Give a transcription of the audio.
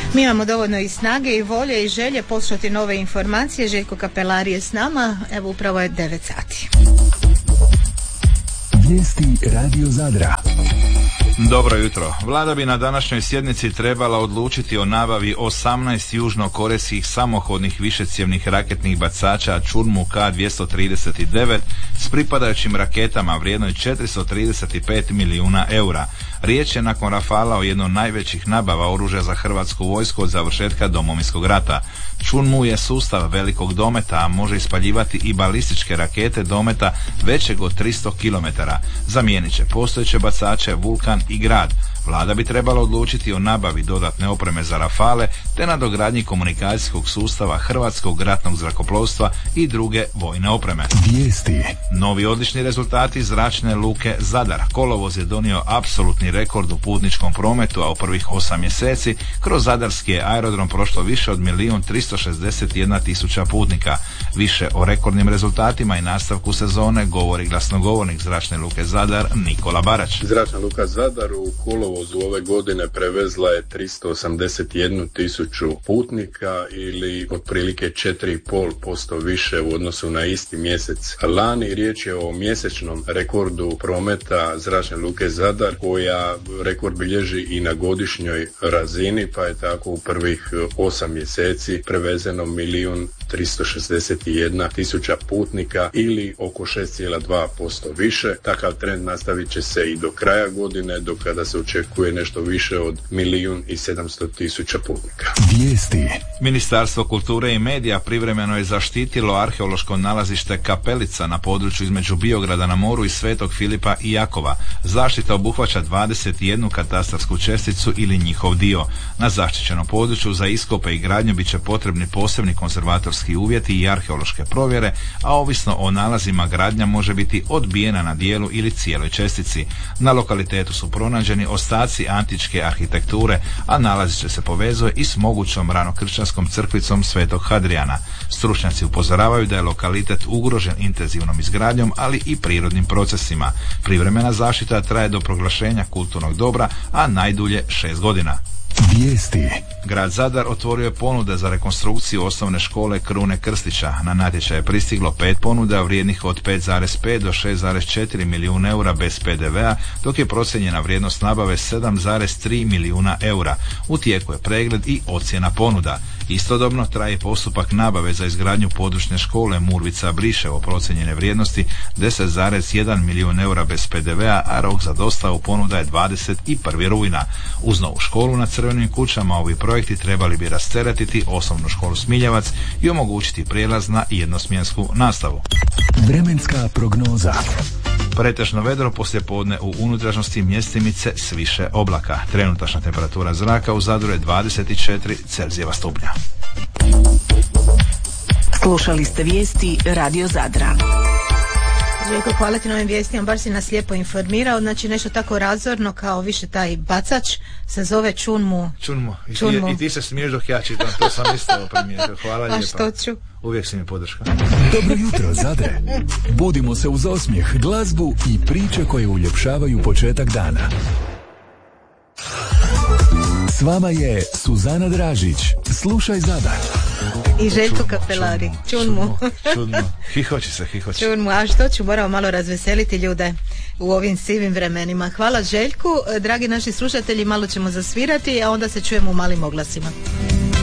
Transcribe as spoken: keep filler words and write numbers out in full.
Mi imamo dovoljno i snage i volje i želje poslušati nove informacije. Željko Kapelari je s nama, evo upravo je devet sati. Vijesti Radio Zadra. Dobro jutro. Vlada bi na današnjoj sjednici trebala odlučiti o nabavi osamnaest južnokorejskih samohodnih višecjevnih raketnih bacača Chunmu K dvjesto trideset devet s pripadajućim raketama vrijednoj četiristo trideset pet milijuna eura. Riječ je nakon Rafala o jednoj od najvećih nabava oružja za hrvatsku vojsku od završetka Domovinskog rata. Chunmu je sustav velikog dometa, a može ispaljivati i balističke rakete dometa većeg od tristo kilometara. Zamijenit će postojeće bacače Vulkan i Grad. Vlada bi trebala odlučiti o nabavi dodatne opreme za Rafale te na dogradnji komunikacijskog sustava Hrvatskog ratnog zrakoplovstva i druge vojne opreme. Vijesti. Novi odlični rezultati zračne luke Zadar. Kolovoz je donio apsolutni rekord u putničkom prometu, a u prvih osam mjeseci kroz zadarski je aerodrom prošlo više od milijun tristo šezdeset jedna tisuća putnika. Više o rekordnim rezultatima i nastavku sezone govori glasnogovornik zračne luke Zadar Nikola Barać. Zračna luka Zadar u kolovozu ove godine prevezla je tristo osamdeset jednu tisuću putnika ili otprilike četiri i pol posto više u odnosu na isti mjesec lani. Riječ je o mjesečnom rekordu prometa zračne luke Zadar, koja rekord bilježi i na godišnjoj razini, pa je tako u prvih osam mjeseci prevezeno milijun tristo šezdeset jedna tisuća putnika ili oko šest zarez dva posto više. Takav trend nastavit će se i do kraja godine, do kada se očekuje nešto više od milijun i sedamsto tisuća putnika. Vijesti. Ministarstvo kulture i medija privremeno je zaštitilo arheološko nalazište Kapelica na području između Biograda na moru i Svetog Filipa i Jakova. Zaštita obuhvaća dvadeset jednu katastarsku česticu ili njihov dio. Na zaštićenom području za iskope i gradnju bit će potrebni posebni konzervatorski uvjeti i arheološke provjere, a ovisno o nalazima gradnja može biti odbijena na dijelu ili cijeloj čestici. Na lokalitetu su pronađeni ostaci antičke arhitekture, a nalazište se povezuje i s mogućom ranokršćanskom crkvicom Svetog Hadrijana. Stručnjaci upozoravaju da je lokalitet ugrožen intenzivnom izgradnjom, ali i prirodnim procesima. Privremena zaštita traje do proglašenja kulturnog dobra, a najdulje šest godina. Vijesti. Grad Zadar otvorio je ponude za rekonstrukciju osnovne škole Krune Krstića. Na natječaj je pristiglo pet ponuda vrijednih od pet zarez pet do šest zarez četiri milijuna eura bez pe de vea, dok je procijenjena vrijednost nabave sedam zarez tri milijuna eura. U tijeku je pregled i ocjena ponuda. Istodobno traje postupak nabave za izgradnju područne škole Murvica Briševo procijenjene vrijednosti deset zarez jedan milijun eura bez pe de vea, a rok za dostavu ponuda je dvadeset prvog rujna. Uz novu školu na Crvenim kućama ovi projekti trebali bi rasteretiti osnovnu školu Smiljevac i omogućiti prijelaz na jednosmjensku nastavu. Vremenska prognoza. Pretežno vedro poslijepodne u unutrašnjosti mjestimice s više oblaka. Trenutačna temperatura zraka u Zadru je dvadeset četiri Celzijeva stupnja. Slušali ste vijesti Radio Zadra. Željko, hvala ti na ovim vijestima, baš si nas lijepo informirao. Znači nešto tako razorno kao više taj bacač se zove Chunmu. Chunmu. I, Chunmu. I, i ti se smiješ dok ja čitam, to sam isto primijetio. Hvala lijepa. A što ću? Uvijek si mi podrška. Dobro jutro, Zadre. Budimo se uz osmijeh, glazbu i priče koje uljepšavaju početak dana. S vama je Suzana Dražić. Slušaj Zadar. I Željko Kapelari. Chunmu. Chunmu. Hihoći se, hihoći. Chunmu, a što ću, moramo malo razveseliti ljude u ovim sivim vremenima. Hvala Željku. Dragi naši slušatelji, malo ćemo zasvirati, a onda se čujemo u malim oglasima.